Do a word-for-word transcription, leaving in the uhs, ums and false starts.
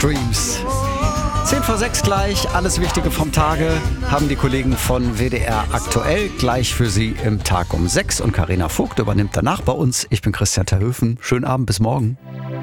Dreams. zehn vor sechs gleich, alles Wichtige vom Tage haben die Kollegen von W D R aktuell gleich für Sie im Tag um sechs und Carina Vogt übernimmt danach bei uns. Ich bin Christian Terhöfen. Schönen Abend, bis morgen.